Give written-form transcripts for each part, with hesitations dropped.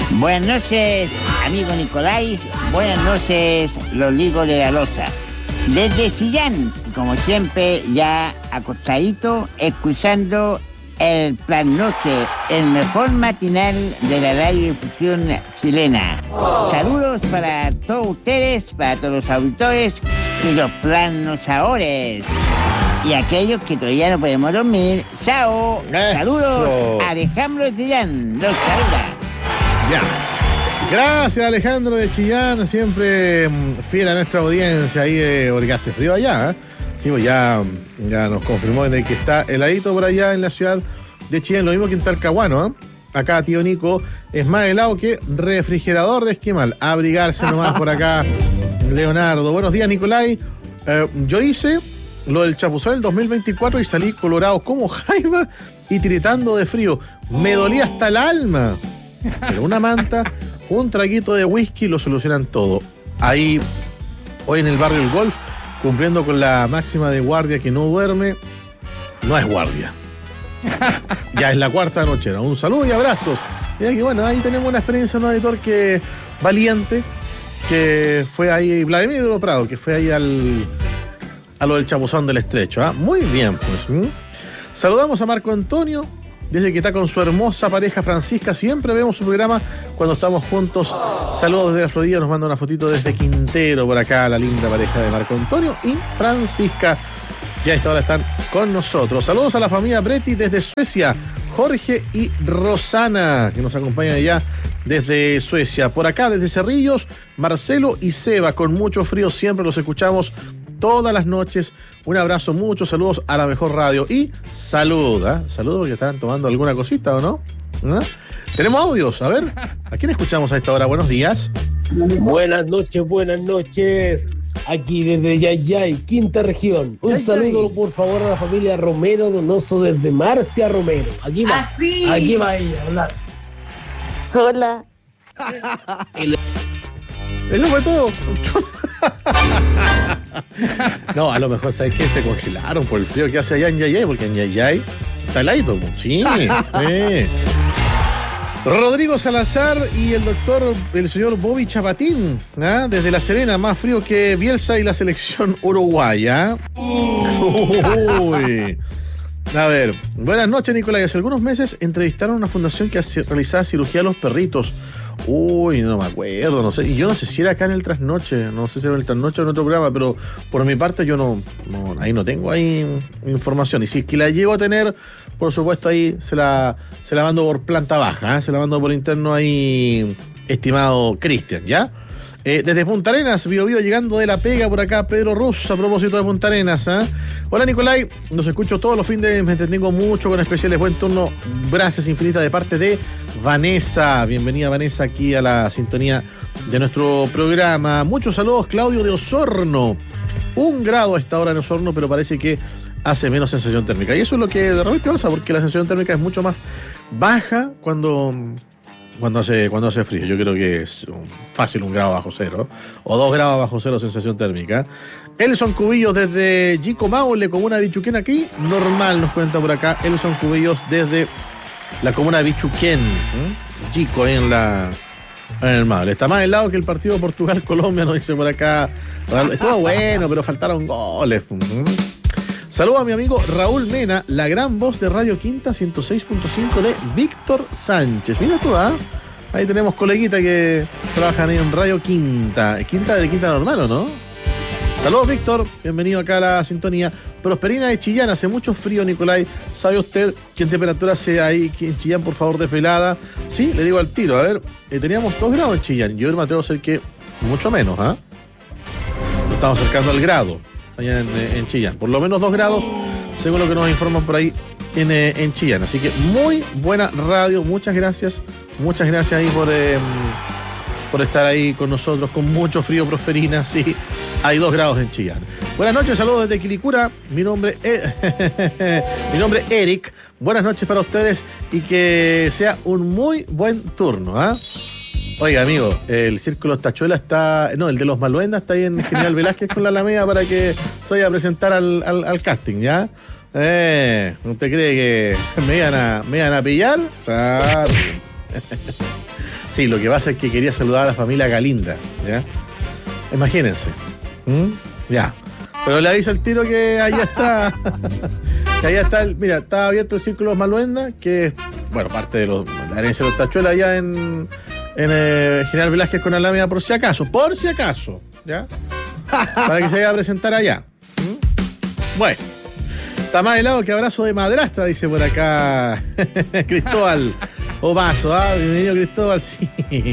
Buenas noches, amigo Nicolás. Buenas noches, los ligos de la loza. Desde Chillán, como siempre, ya acostadito, escuchando el Plan Noche, el mejor matinal de la radiodifusión chilena. Saludos para todos ustedes, para todos los auditores y los plannochadores. Y aquellos que todavía no podemos dormir. ¡Chao! Eso. Saludos, Alejandro de Chillán. Los saluda. Ya. Gracias, Alejandro de Chillán, siempre fiel a nuestra audiencia ahí, porque hace frío allá, ¿eh? Sí, pues ya nos confirmó de que está heladito por allá en la ciudad de Chillán, lo mismo que en Talcahuano, ¿eh? Acá, tío Nico, es más helado que refrigerador de esquimal. Abrigarse nomás por acá, Leonardo. Buenos días, Nicolai. Yo hice lo del Chapuzón del 2024 y salí colorado como jaiba y tiritando de frío. Me dolía hasta el alma. Pero una manta, un traguito de whisky lo solucionan todo. Ahí, hoy en el barrio El Golf, cumpliendo con la máxima de guardia que no duerme, no es guardia. Ya es la cuarta noche, ¿no? Un saludo y abrazos. Mira que bueno, ahí tenemos una experiencia, un auditor que valiente, que fue ahí, Vladimir de lo Prado, que fue ahí a lo del Chapuzón del Estrecho, ¿ah? Muy bien, pues. Saludamos a Marco Antonio. Dice que está con su hermosa pareja Francisca. Siempre vemos su programa cuando estamos juntos. Saludos desde la Florida. Nos manda una fotito desde Quintero por acá, la linda pareja de Marco Antonio y Francisca. Ya a esta hora están con nosotros. Saludos a la familia Bretti desde Suecia. Jorge y Rosana, que nos acompañan allá desde Suecia. Por acá, desde Cerrillos, Marcelo y Seba. Con mucho frío siempre los escuchamos todas las noches. Un abrazo, muchos saludos a la mejor radio. Y salud, ¿eh? Saludos porque estarán tomando alguna cosita, ¿o no? ¿Ah? Tenemos audios, a ver. ¿A quién escuchamos a esta hora? Buenos días. Buenas noches. Aquí desde Yayay, quinta región. Un saludo, por favor, a la familia Romero Donoso desde Marcia Romero. Aquí va ella a hablar. Hola. Eso fue todo. No, a lo mejor, ¿sabes qué? Se congelaron por el frío que hace allá en Yayay, porque en Yayay está heladito. Sí. Rodrigo Salazar y el señor Bobby Chapatín, ¿ah? Desde La Serena, más frío que Bielsa y la selección uruguaya. Uy. A ver, buenas noches, Nicolás. Hace algunos meses entrevistaron a una fundación que realizaba cirugía a los perritos. Uy, no me acuerdo, no sé. Y yo no sé si era acá en el Trasnoche, no sé si era en el Trasnoche o en otro programa, pero por mi parte yo no tengo ahí información. Y si es que la llego a tener, por supuesto ahí se la mando por planta baja, ¿eh? Se la mando por interno ahí, estimado Cristian, ¿ya? Desde Punta Arenas, Bio llegando de La Pega por acá, Pedro Ruz, a propósito de Punta Arenas, ¿eh? Hola, Nicolai, los escucho todos los fines, me entretengo mucho con especiales, buen turno, gracias infinitas de parte de Vanessa. Bienvenida, Vanessa, aquí a la sintonía de nuestro programa. Muchos saludos, Claudio de Osorno. 1 grado a esta hora en Osorno, pero parece que hace menos sensación térmica. Y eso es lo que de repente pasa, porque la sensación térmica es mucho más baja cuando hace frío. Yo creo que es fácil 1 grado bajo cero, o 2 grados bajo cero sensación térmica. Elson Cubillos desde Yico Maule, comuna de Bichuquén, aquí normal, nos cuenta por acá Elson Cubillos desde la comuna de Bichuquén, Yico en el Maule. Está más helado que el partido de Portugal-Colombia, nos dice por acá. Estuvo bueno, pero faltaron goles. Saludo a mi amigo Raúl Mena, la gran voz de Radio Quinta 106.5 de Víctor Sánchez. Mira tú, ¿ah? Ahí tenemos coleguitas que trabajan ahí en Radio Quinta. Quinta de Quinta Normal, ¿o no? Saludos, Víctor. Bienvenido acá a la sintonía. Prosperina de Chillán. Hace mucho frío, Nicolai. ¿Sabe usted qué temperatura hace ahí en Chillán, por favor, desvelada? Sí, le digo al tiro. A ver, teníamos 2 grados en Chillán. Yo me atrevo a decir que mucho menos, ¿ah? Nos estamos acercando al grado allá en Chillán. Por lo menos 2 grados, según lo que nos informan por ahí en Chillán. Así que muy buena radio. Muchas gracias. Muchas gracias ahí por estar ahí con nosotros. Con mucho frío, Prosperina. Sí, hay 2 grados en Chillán. Buenas noches, saludos desde Quilicura. Mi nombre es Eric. Buenas noches para ustedes y que sea un muy buen turno, ¿ah? Oiga, amigo, el Círculo Tachuela está... No, el de los Maluendas está ahí en General Velázquez con la Alameda para que se vaya a presentar al casting, ¿ya? ¿Usted cree que me iban a pillar? Sí, lo que pasa es que quería saludar a la familia Galinda, ¿ya? Imagínense. Ya. Pero le aviso al tiro que allá está. Que allá está, mira, está abierto el Círculo Maluenda, que es, bueno, parte de la herencia de los Tachuelas allá en General Velázquez con Alameda, por si acaso, ¿ya? Para que se vaya a presentar allá. Bueno, está más helado que abrazo de madrastra, dice por acá Cristóbal Ovaso, bienvenido Cristóbal, sí.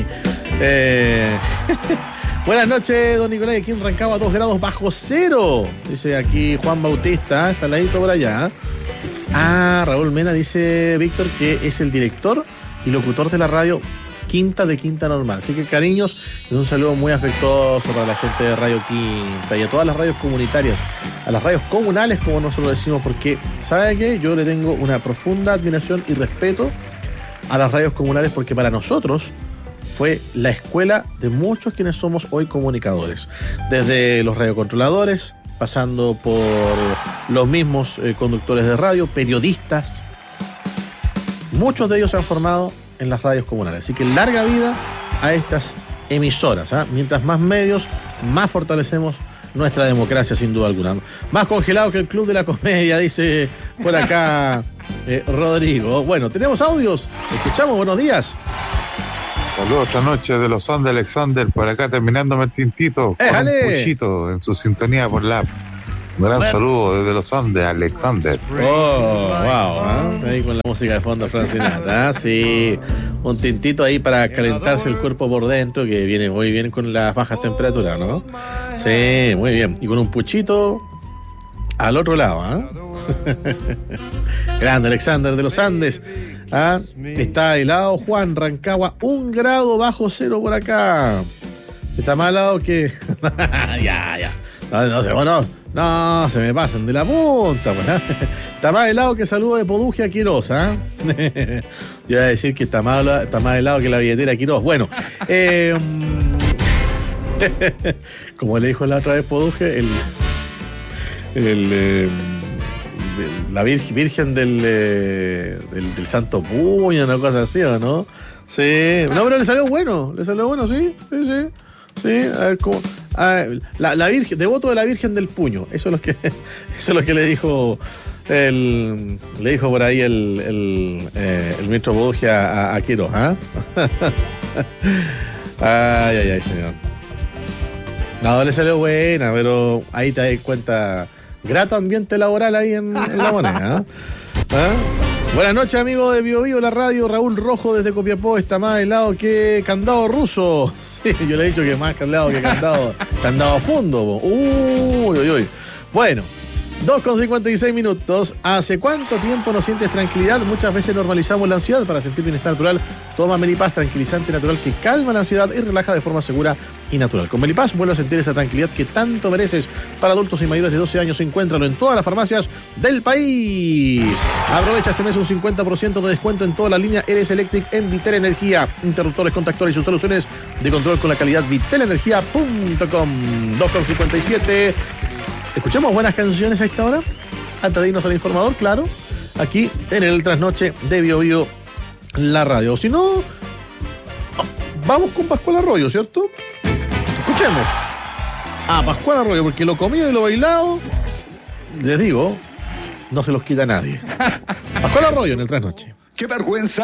Buenas noches, don Nicolás, aquí en Rancagua 2 grados bajo cero, dice aquí Juan Bautista, está al ladito por allá. Raúl Mena dice Víctor que es el director y locutor de la radio Quinta de Quinta Normal. Así que cariños y un saludo muy afectuoso para la gente de Radio Quinta y a todas las radios comunitarias, a las radios comunales como nosotros decimos, porque ¿sabe qué? Yo le tengo una profunda admiración y respeto a las radios comunales porque para nosotros fue la escuela de muchos quienes somos hoy comunicadores. Desde los radiocontroladores, pasando por los mismos conductores de radio, periodistas. Muchos de ellos se han formado en las radios comunales. Así que larga vida a estas emisoras. Mientras más medios, más fortalecemos nuestra democracia, sin duda alguna. Más congelado que el Club de la Comedia, dice por acá Rodrigo. Bueno, tenemos audios. Escuchamos, buenos días. Saludos esta noche de los Andes, Alexander, por acá terminándome el tintito, con un puchito en su sintonía por la app. Un gran saludo desde los Andes, Alexander. Wow, ahí con la música de fondo, Frank Sinatra, sí, un tintito ahí para calentarse el cuerpo por dentro, que viene muy bien con las bajas temperaturas, ¿no? Sí, muy bien, y con un puchito al otro lado, Grande Alexander de los Andes. Está helado, Juan, Rancagua, 1 grado bajo cero por acá. Está más helado que... ya. No, se me pasan de la punta, pues. Está más helado que saludo de Poduje a Quiroz, Yo iba a decir que está más helado que la billetera a Quiroz. Bueno, como le dijo la otra vez Poduje, la Virgen del Santo Puño, una cosa así, ¿o no? Sí. No, pero le salió bueno, sí. Sí, a ver cómo. La Virgen, devoto de la Virgen del Puño. Eso es lo que le dijo por ahí el ministro Poduje a Quiroz, Ay, señor. No, le salió buena, pero ahí te das cuenta. Grato ambiente laboral ahí en La Moneda. Buenas noches, amigos de Bio Bio, la radio. Raúl Rojo desde Copiapó. Está más helado que candado ruso. Sí, yo le he dicho que más helado que candado a fondo. Uy. Bueno, 2:56. ¿Hace cuánto tiempo no sientes tranquilidad? Muchas veces normalizamos la ansiedad. Para sentir bienestar natural, toma Melipaz, tranquilizante natural que calma la ansiedad y relaja de forma segura y natural. Con Melipaz vuelve a sentir esa tranquilidad que tanto mereces. Para adultos y mayores de 12 años, encuéntralo en todas las farmacias del país. Aprovecha este mes un 50% de descuento en toda la línea Eres Electric en Vitel Energía. Interruptores, contactores y sus soluciones de control con la calidad vitelenergia.com. 2:57. Escuchemos buenas canciones a esta hora, antes de irnos al informador, claro, aquí en el Trasnoche de Bio Bio, la radio. Si no, vamos con Pascual Arroyo, ¿cierto? Escuchemos a Pascual Arroyo, porque lo comido y lo bailado, les digo, no se los quita nadie. Pascual Arroyo en el Trasnoche. ¡Qué vergüenza!